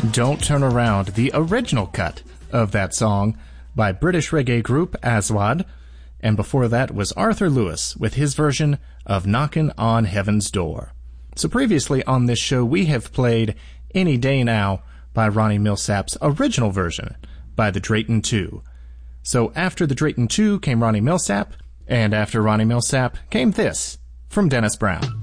Don't Turn Around, the original cut of that song by British reggae group Aswad, and before that was Arthur Lewis with his version of Knockin' on Heaven's Door. So previously on this show we have played Any Day Now by Ronnie Milsap's original version by the Drayton 2. So after the Drayton 2 came Ronnie Milsap, and after Ronnie Milsap came this from Dennis Brown.